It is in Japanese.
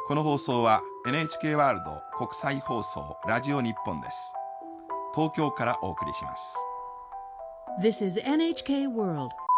この放送は NHK ワールド国際放送ラジオ日本です。東京からお送りします。 This is NHK World